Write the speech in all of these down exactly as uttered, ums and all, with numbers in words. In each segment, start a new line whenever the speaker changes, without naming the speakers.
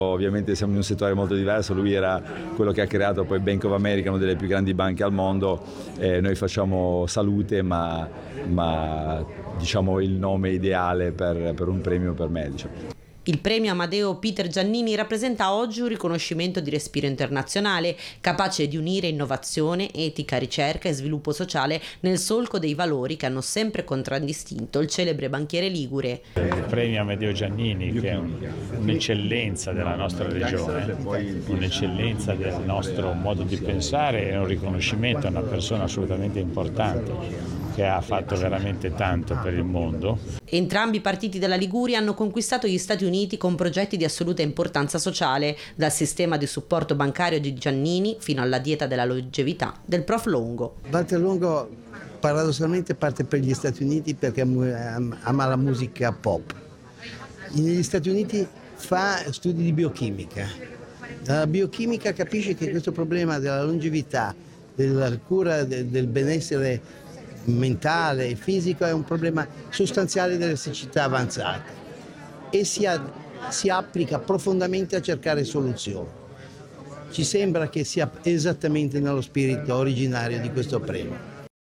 Ovviamente siamo in un settore molto diverso, lui era quello che ha creato poi Bank of America, una delle più grandi banche al mondo, eh, noi facciamo salute, ma, ma diciamo il nome ideale per, per un premio per me. Diciamo.
Il premio Amedeo Peter Giannini rappresenta oggi un riconoscimento di respiro internazionale, capace di unire innovazione, etica, ricerca e sviluppo sociale nel solco dei valori che hanno sempre contraddistinto il celebre banchiere ligure.
Il premio Amedeo Giannini, che è un'eccellenza della nostra regione, un'eccellenza del nostro modo di pensare, è un riconoscimento a una persona assolutamente importante che ha fatto veramente tanto per il mondo.
Entrambi i partiti della Liguria hanno conquistato gli Stati Uniti con progetti di assoluta importanza sociale, dal sistema di supporto bancario di Giannini fino alla dieta della longevità del prof Longo.
Walter Longo paradossalmente parte per gli Stati Uniti perché ama la musica pop. Negli Stati Uniti fa studi di biochimica. Dalla biochimica capisce che questo problema della longevità, della cura del benessere mentale e fisico è un problema sostanziale delle siccità avanzate e si, ha, si applica profondamente a cercare soluzioni. Ci sembra che sia esattamente nello spirito originario di questo premio.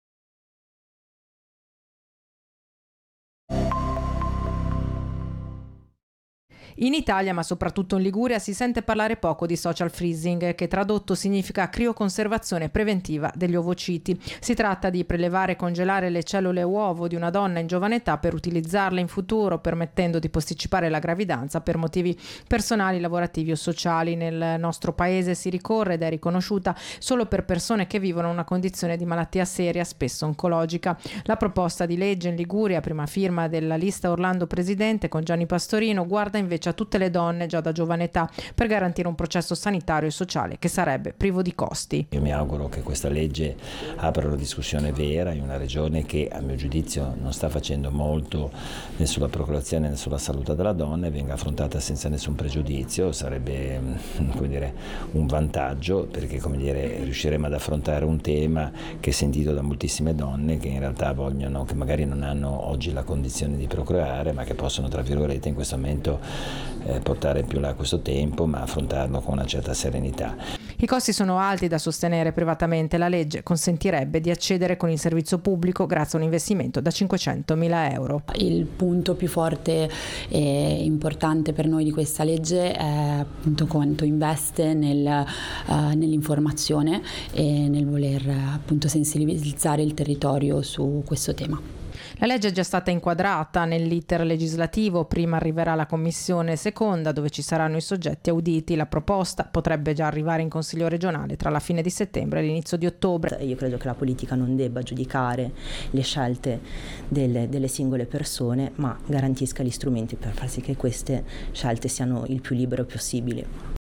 In Italia, ma soprattutto in Liguria, si sente parlare poco di social freezing, che tradotto significa crioconservazione preventiva degli ovociti. Si tratta di prelevare e congelare le cellule uovo di una donna in giovane età per utilizzarle in futuro, permettendo di posticipare la gravidanza per motivi personali, lavorativi o sociali. Nel nostro paese si ricorre ed è riconosciuta solo per persone che vivono una condizione di malattia seria, spesso oncologica. La proposta di legge in Liguria, prima firma della lista Orlando Presidente con Gianni Pastorino, guarda invece a tutte le donne già da giovane età per garantire un processo sanitario e sociale che sarebbe privo di costi.
Io mi auguro che questa legge apra una discussione vera in una regione che a mio giudizio non sta facendo molto né sulla procreazione né sulla salute della donna e venga affrontata senza nessun pregiudizio. Sarebbe, come dire, un vantaggio, perché, come dire, riusciremo ad affrontare un tema che è sentito da moltissime donne che in realtà vogliono, che magari non hanno oggi la condizione di procreare, ma che possono, tra virgolette, in questo momento Eh, portare più là questo tempo, ma affrontarlo con una certa serenità.
I costi sono alti da sostenere privatamente. La legge consentirebbe di accedere con il servizio pubblico grazie a un investimento da cinquecentomila euro.
Il punto più forte e importante per noi di questa legge è appunto quanto investe nel, uh, nell'informazione e nel voler appunto sensibilizzare il territorio su questo tema.
La legge è già stata inquadrata nell'iter legislativo, prima arriverà la commissione seconda dove ci saranno i soggetti auditi. La proposta potrebbe già arrivare in Consiglio regionale tra la fine di settembre e l'inizio di ottobre.
Io credo che la politica non debba giudicare le scelte delle, delle singole persone, ma garantisca gli strumenti per far sì che queste scelte siano il più libere possibili.